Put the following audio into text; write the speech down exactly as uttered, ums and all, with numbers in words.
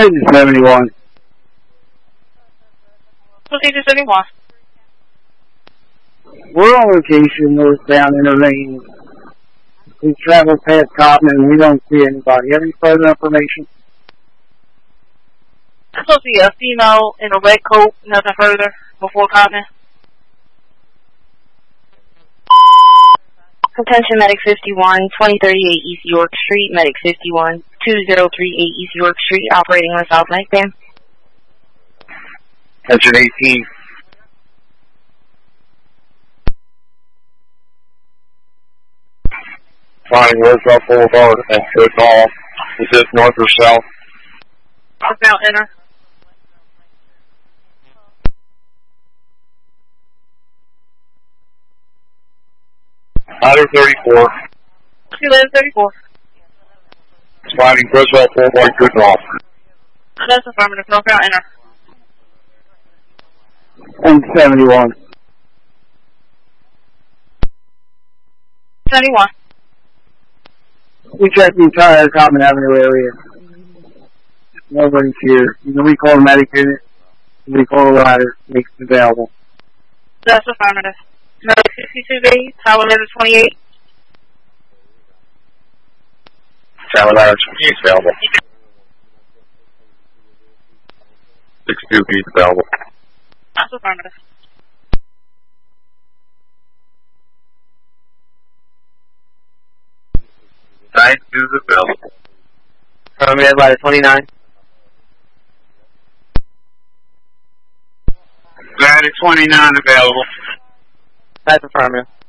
seventy-one. Procedure seventy-one. We're on location northbound Inner Lane. We travel past Cotton and we don't see anybody. Have any further information? It's supposed to be a female in a red coat, nothing further, before Cotton. Attention Medic fifty-one, twenty thirty-eight East York Street, Medic fifty-one, two zero three eight East York Street, operating on South Night Band. Attention eighteen. Flying Roosevelt Boulevard and Good Hall. Is this north or south? Southbound Inner. Ladder thirty-four. Two eleven thirty-four. Sliding Roosevelt Boulevard, Good Hall. That's affirmative. Northbound Inner. one seventy-one. seventy-one. We checked the entire Common Avenue area. Nobody's here. You can recall the medic unit. You can recall the ladder. Makes it available. That's affirmative. Medic sixty-two B, Tower Ladder twenty-eight. Tower Ladder twenty-eight available. sixty-two B available. That's affirmative. nine two is available. Affirmative, Ladder twenty-nine. Ladder twenty-nine available. That's affirmative.